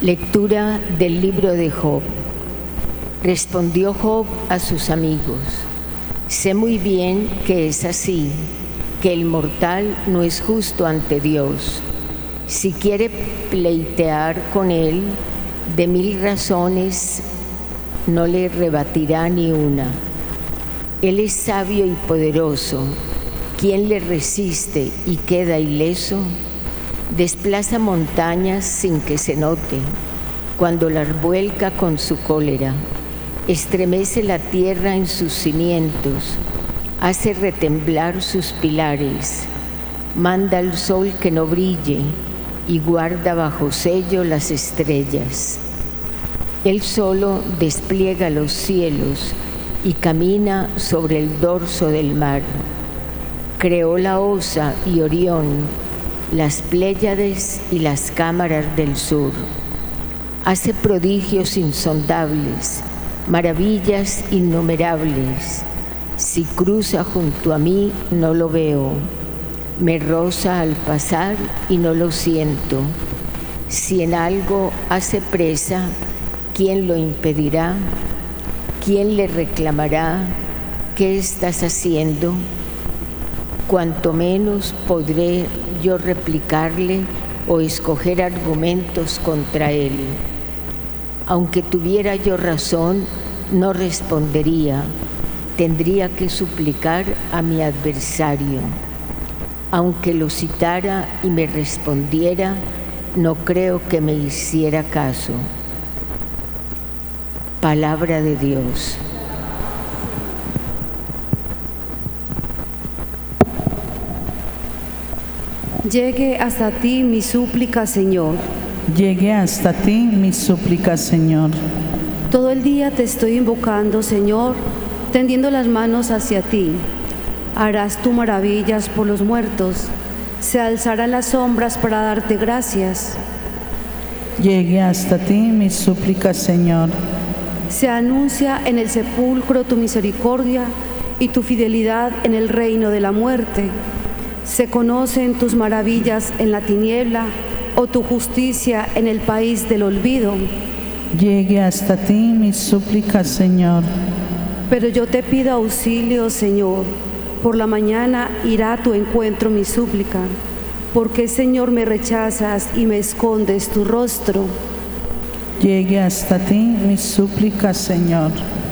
Lectura del libro de Job. Respondió Job a sus amigos: sé muy bien que es así, que el mortal no es justo ante Dios. Si quiere pleitear con él, de 1000 razones no le rebatirá ni una. Él es sabio y poderoso. ¿Quién le resiste y queda ileso? Desplaza montañas sin que se note, cuando las vuelca con su cólera. Estremece la tierra en sus cimientos, hace retemblar sus pilares. Manda al sol que no brille y guarda bajo sello las estrellas. Él solo despliega los cielos y camina sobre el dorso del mar. Creó la Osa y Orión, las Pléyades y las cámaras del sur. Hace prodigios insondables, maravillas innumerables. Si cruza junto a mí, no lo veo. Me roza al pasar y no lo siento. Si en algo hace presa, ¿quién lo impedirá? ¿Quién le reclamará? ¿Qué estás haciendo? Cuanto menos podré yo replicarle o escoger argumentos contra él. Aunque tuviera yo razón, no respondería. Tendría que suplicar a mi adversario. Aunque lo citara y me respondiera, no creo que me hiciera caso. Palabra de Dios. Llegue hasta ti mi súplica, Señor. Llegue hasta ti mi súplica, Señor. Todo el día te estoy invocando, Señor, tendiendo las manos hacia ti. Harás tú maravillas por los muertos, se alzarán las sombras para darte gracias. Llegue hasta ti mi súplica, Señor. Se anuncia en el sepulcro tu misericordia y tu fidelidad en el reino de la muerte. Se conocen tus maravillas en la tiniebla o tu justicia en el país del olvido. Llegue hasta ti mi súplica, Señor. Pero yo te pido auxilio, Señor. Por la mañana irá a tu encuentro mi súplica. ¿Por qué, Señor, me rechazas y me escondes tu rostro? Llegue hasta ti mi súplica, Señor.